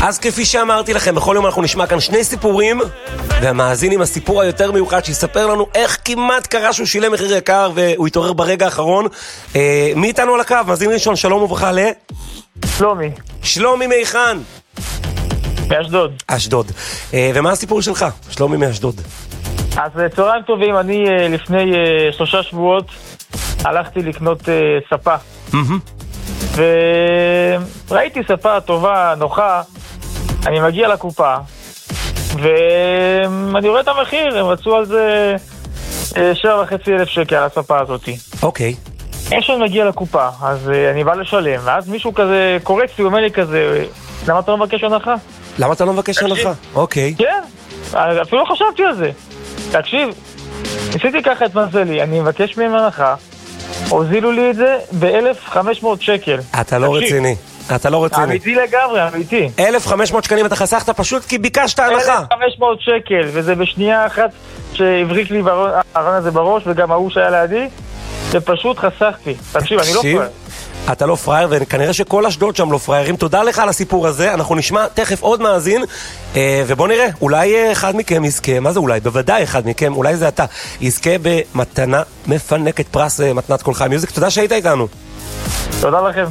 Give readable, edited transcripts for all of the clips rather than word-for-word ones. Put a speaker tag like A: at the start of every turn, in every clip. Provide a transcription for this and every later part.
A: אז כפי שאמרתי לכם, בכל יום אנחנו נשמע כאן שני סיפורים, והמאזין עם הסיפור היותר מיוחד שיספר לנו איך כמעט קרה שהוא שילם מחיר יקר והוא התעורר ברגע האחרון. מי איתנו על הקו? מאזין ראשון, שלום וברכה ל...
B: שלומי.
A: שלומי מהיכן?
B: מאשדוד.
A: אשדוד. ומה הסיפור שלך? שלומי מאשדוד.
B: אז צהריים טובים, אני לפני 3 שבועות הלכתי לקנות ספה. וראיתי ספה טובה, נוחה, אני מגיע לקופה ואני רואה את המחיר, הם רצו על זה 7,500 שקל על הספה הזאת.
A: אוקיי.
B: איך שאני מגיע לקופה, אז אני בא לשלם, ואז מישהו כזה קורץ לי, אומר לי כזה, למה אתה לא מבקש הנחה?
A: למה אתה לא מבקש הנחה? אוקיי.
B: כן, אפילו לא חשבתי על זה. תקשיב, ניסיתי ככה את מזלי, אני מבקש מהם הנחה, הוזילו לי את זה ב-1,500 שקל.
A: אתה לא רציני. אתה לא רציני.
B: אמיתי לגמרי, אמיתי.
A: 1,500 שקלים אתה חסכת פשוט כי ביקשת הנחה.
B: 1,500 שקל, וזה בשנייה אחת שהבריק לי הרעיון הזה בראש, וגם ההוא שהיה לידי, ופשוט חסכתי. תקשיב, אני לא פראייר.
A: אתה לא פראייר, וכנראה שכל אשדוד שם לא פראיירים. תודה לך על הסיפור הזה, אנחנו נשמע תכף עוד מאזין, ובוא נראה, אולי אחד מכם יזכה, מה זה אולי? בוודאי אחד מכם, אולי זה אתה, יזכה במתנה מפנקת פרס מתנת כל חי מיוזיק. תודה שהיית איתנו.
B: תודה לכם.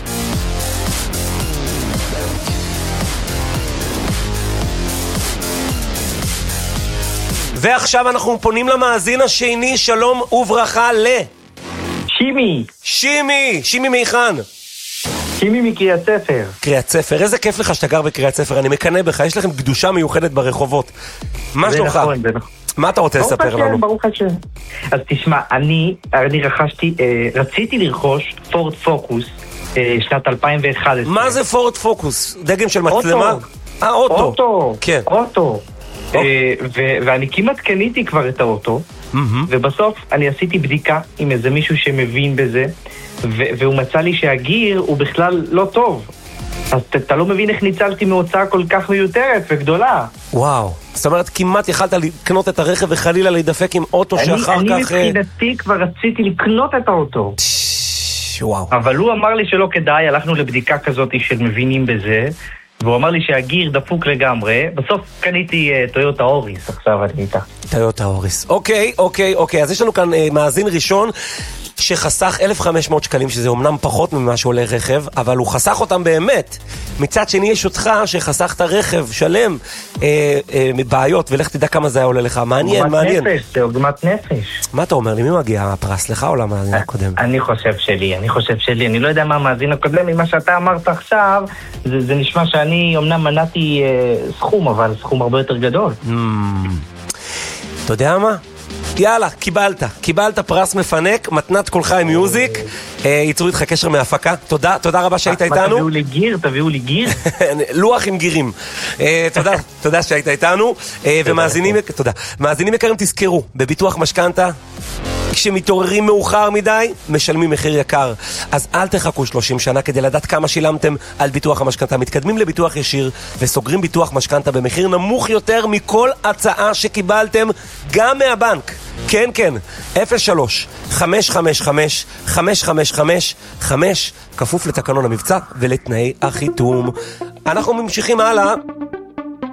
A: ועכשיו אנחנו פונים למאזין השני, שלום וברכה ל...
C: שימי.
A: שימי מהיכן?
C: שימי מקריית ספר.
A: קריית ספר, איזה כיף לך שאתה גר בקריית ספר, אני מקנא בך, יש לכם קדושה מיוחדת ברחובות. מה שלומך?
C: זה נכון.
A: מה אתה רוצה לספר לנו?
C: ברוך השם. אז תשמע, אני רכשתי, רציתי לרכוש פורד פוקוס שנת 2011.
A: מה זה פורד פוקוס? דגם של מצלמה?
C: אוטו.
A: אוטו. כן.
C: אוטו. ואני כמעט קניתי כבר את האוטו, ובסוף אני עשיתי בדיקה עם איזה מישהו שמבין בזה, והוא מצא לי שהגיר הוא בכלל לא טוב. אז אתה לא מבין איך ניצלתי מהוצאה כל כך מיותרת וגדולה.
A: וואו, זאת אומרת כמעט יכלת לקנות את הרכב וחלילה להידפק עם אוטו שאחר כך...
C: אני מבחינתי כבר רציתי לקנות את האוטו.
A: וואו.
C: אבל הוא אמר לי שלא כדאי, הלכנו לבדיקה כזאת של מבינים בזה, והוא אמר לי שהגיר דפוק לגמרי. בסוף קניתי טויוטה אוריס, עכשיו אני איתה.
A: טויוטה אוריס. אוקיי. אז יש לנו כאן מאזין ראשון שחסך 1,500 שקלים, שזה אומנם פחות ממה שעולה רכב, אבל הוא חסך אותם באמת. מצד שני יש אותך שחסכת רכב שלם מבעיות, ולך תדע כמה זה היה עולה לך. מעניין.
C: זה עוגמת נפש.
A: מה אתה אומר לי? מי מגיע הפרס? לך או למאזין הקודם?
C: אני חושב שלי. אני לא יודע מה המאזין הקודם, ממה שאתה אמרת עכשיו, זה נשמע שאני אומנם מנעתי סכום, אבל סכום הרבה יותר גדול.
A: אתה יודע מה? יאללה, קיבלת פרס מפנק, מתנת כל חי מיוזיק, ייצרו איתך קשר מהפקה. תודה רבה שהיית איתנו.
C: תביאו לי גיר?
A: לוח עם גירים. תודה שהיית איתנו. ומאזינים יקרים, תזכרו, בביטוח משכנתה, כשמתעוררים מאוחר מדי, משלמים מחיר יקר. אז אל תחכו 30 שנה כדי לדעת כמה שילמתם על ביטוח המשכנתה. מתקדמים לביטוח ישיר וסוגרים ביטוח משכנתה במחיר נמוך יותר מכל הצעה שקיבלתם, גם מהבנק. כן, 03-555-5555, כפוף לתקנון המבצע ולתנאי החיתום. אנחנו ממשיכים הלאה.